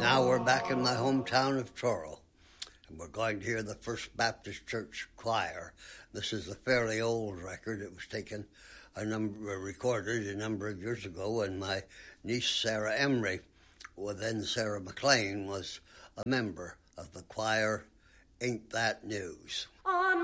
Now we're back in my hometown of Truro, and we're going to hear the First Baptist Church Choir. This is a fairly old record. It was recorded a number of years ago when my niece Sarah Emery, well then Sarah McLean, was a member of the choir. Ain't That News? Amen.